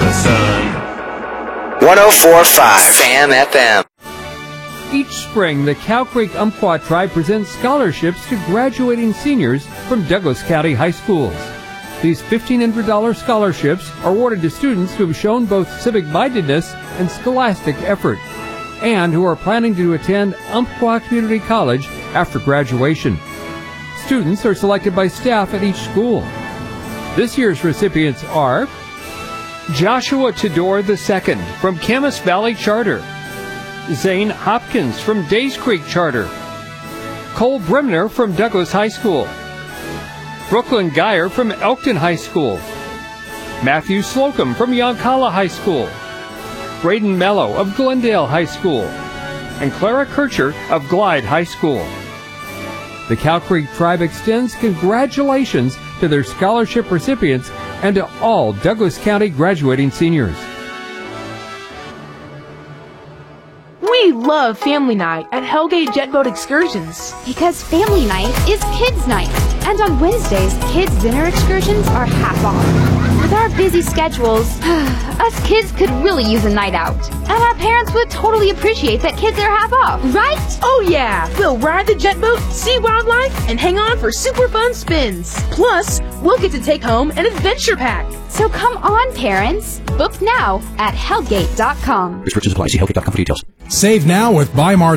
the sun. 104.5 FAM FM. Each spring, the Cow Creek Umpqua Tribe presents scholarships to graduating seniors from Douglas County High Schools. These $1,500 scholarships are awarded to students who have shown both civic-mindedness and scholastic effort, and who are planning to attend Umpqua Community College after graduation. Students are selected by staff at each school. This year's recipients are Joshua Tudor II from Camas Valley Charter, Zane Hopkins from Days Creek Charter, Cole Bremner from Douglas High School, Brooklyn Geyer from Elkton High School, Matthew Slocum from Yoncalla High School, Braden Mello of Glendale High School, and Clara Kircher of Glide High School. The Cow Creek Tribe extends congratulations to their scholarship recipients and to all Douglas County graduating seniors. We love Family Night at Hellgate Jetboat Excursions. Because Family Night is Kids Night. And on Wednesdays, kids' dinner excursions are half off. With our busy schedules, us kids could really use a night out. And our parents would totally appreciate that kids are half off, right? Oh yeah! We'll ride the jet boat, see wildlife, and hang on for super fun spins. Plus, we'll get to take home an adventure pack. So come on, parents. Book now at hellgate.com. Restrictions apply. See hellgate.com for details. Save now with Buy Mart